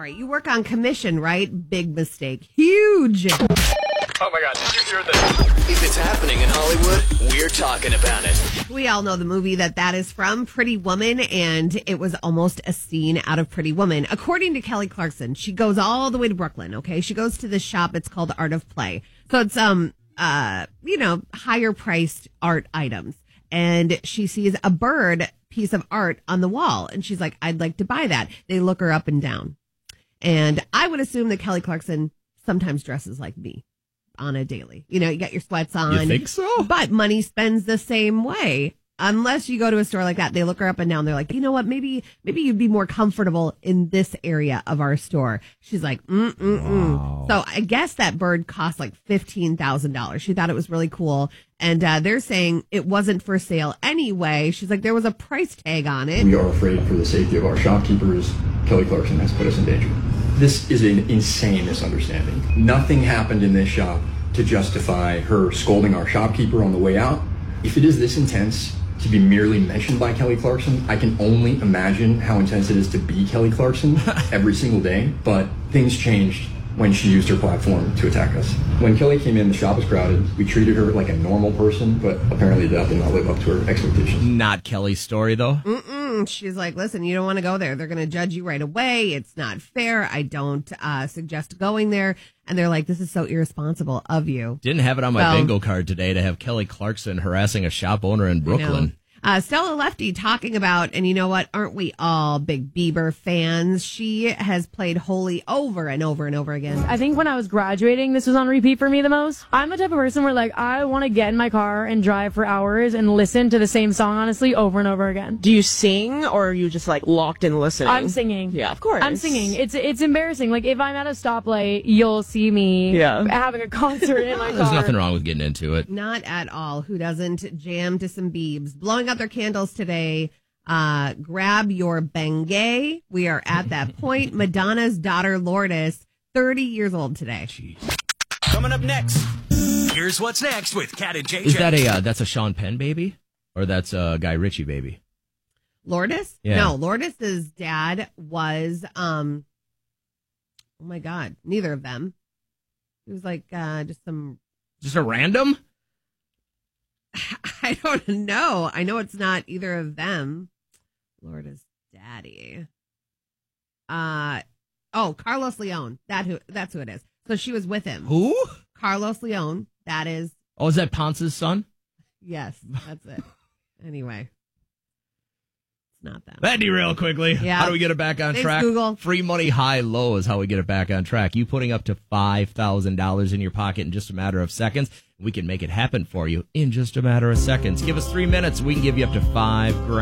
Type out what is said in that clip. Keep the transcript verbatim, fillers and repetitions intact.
right, you work on commission, right? Big mistake. Huge. Oh my God, did you hear this? If it's happening in Hollywood, we're talking about it. We all know the movie that that is from, Pretty Woman, and it was almost a scene out of Pretty Woman. According to Kelly Clarkson, she goes all the way to Brooklyn, okay? She goes to this shop, it's called Art of Play. So it's, um, uh, you know, higher priced art items. And she sees a bird piece of art on the wall, and she's like, I'd like to buy that. They look her up and down. And I would assume that Kelly Clarkson sometimes dresses like me. On a daily, you know, you got your sweats on. You think so? But money spends the same way. Unless you go to a store like that, they look her up and down. They're like, you know what? Maybe, maybe you'd be more comfortable in this area of our store. She's like, mm mm mm. Wow. So I guess that bird cost like fifteen thousand dollars. She thought it was really cool, and uh, they're saying it wasn't for sale anyway. She's like, there was a price tag on it. We are afraid for the safety of our shopkeepers. Kelly Clarkson has put us in danger. This is an insane misunderstanding. Nothing happened in this shop to justify her scolding our shopkeeper on the way out. If it is this intense to be merely mentioned by Kelly Clarkson, I can only imagine how intense it is to be Kelly Clarkson every single day. But things changed when she used her platform to attack us. When Kelly came in, the shop was crowded. We treated her like a normal person, but apparently that did not live up to her expectations. Not Kelly's story, though. Mm-mm. She's like, listen, you don't want to go there. They're going to judge you right away. It's not fair. I don't uh, suggest going there. And they're like, this is so irresponsible of you. Didn't have it on my Well, bingo card today to have Kelly Clarkson harassing a shop owner in Brooklyn. Uh, Stella Lefty talking about, and you know what? Aren't we all big Bieber fans? She has played Holy over and over and over again. I think when I was graduating, this was on repeat for me the most. I'm the type of person where, like, I want to get in my car and drive for hours and listen to the same song, honestly, over and over again. Do you sing, or are you just, like, locked in listening? I'm singing. Yeah, of course. I'm singing. It's it's embarrassing. Like, if I'm at a stoplight, you'll see me Yeah. having a concert in my car. There's nothing wrong with getting into it. Not at all. Who doesn't jam to some Biebs? Blowing out their candles today. Uh, grab your Bengay. We are at that point. Madonna's daughter, Lourdes, thirty years old today. Jeez. Coming up next, here's what's next with Kat and J J. Is that a, uh, that's a Sean Penn baby? Or that's a Guy Ritchie baby? Lourdes? Yeah. No, Lourdes' dad was, um, oh my God, neither of them. It was like uh, just some, Just a random? I don't know. I know it's not either of them. Lourdes' daddy. Uh, oh, Carlos Leon. That who? That's who it is. So she was with him. Who? Carlos Leon. That is, Oh, is that Ponce's son? yes, that's it. Anyway. It's not them. That derailed quickly. Yeah. How do we get it back on Thanks, track? Google. Free money, high, low is how we get it back on track. You putting up to five thousand dollars in your pocket in just a matter of seconds. We can make it happen for you in just a matter of seconds. Give us three minutes. We can give you up to five grand.